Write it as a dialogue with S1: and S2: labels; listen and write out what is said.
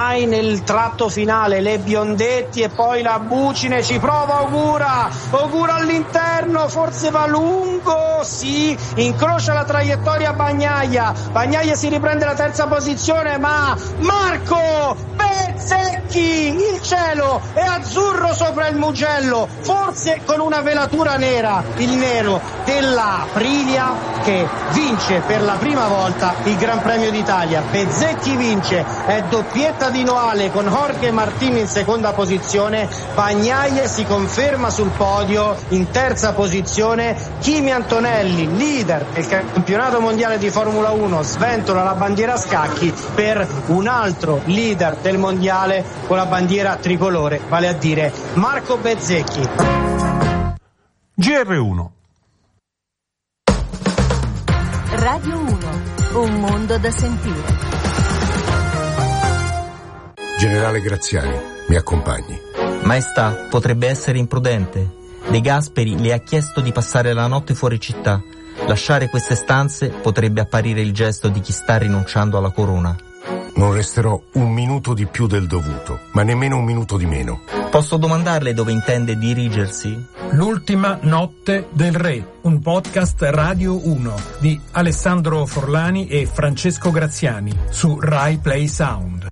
S1: Nel tratto finale le Biondetti e poi la Bucine, ci prova Ogura all'interno, forse va lungo, sì, incrocia la traiettoria Bagnaia si riprende la terza posizione, ma Marco Bezzecchi, il cielo è azzurro sopra il Mugello, forse con una velatura nera, il nero della Aprilia che vince per la prima volta il Gran Premio d'Italia. Bezzecchi vince, è doppietta di Noale con Jorge Martin in seconda posizione, Bagnaia si conferma sul podio in terza posizione, Kimi Antonelli leader del campionato mondiale di Formula 1 sventola la bandiera a scacchi per un altro leader del mondiale con la bandiera tricolore, vale a dire Marco Bezzecchi.
S2: GR1
S3: Radio 1, un mondo da sentire.
S4: Generale Graziani, mi accompagni.
S5: Maestà, potrebbe essere imprudente. De Gasperi le ha chiesto di passare la notte fuori città. Lasciare queste stanze potrebbe apparire il gesto di chi sta rinunciando alla corona.
S4: Non resterò un minuto di più del dovuto, ma nemmeno un minuto di meno.
S5: Posso domandarle dove intende dirigersi?
S6: L'ultima notte del re, un podcast Radio 1 di Alessandro Forlani e Francesco Graziani su Rai Play Sound.